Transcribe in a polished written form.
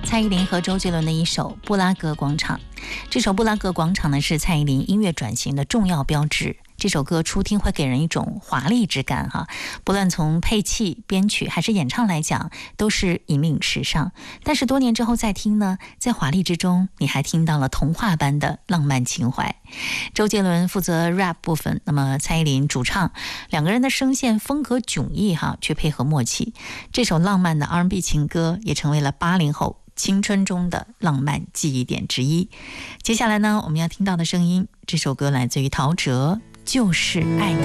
蔡依林和周杰伦的一首《布拉格广场》。这首《布拉格广场》呢，是蔡依林音乐转型的重要标志。这首歌初听会给人一种华丽之感哈，不论从配器、编曲还是演唱来讲，都是引领时尚。但是多年之后再听呢，在华丽之中，你还听到了童话般的浪漫情怀。周杰伦负责 rap 部分，那么蔡依林主唱，两个人的声线风格迥异哈，却配合默契。这首浪漫的 R&B 情歌也成为了80后青春中的浪漫记忆点之一。接下来呢，我们要听到的声音，这首歌来自于陶喆，就是爱你。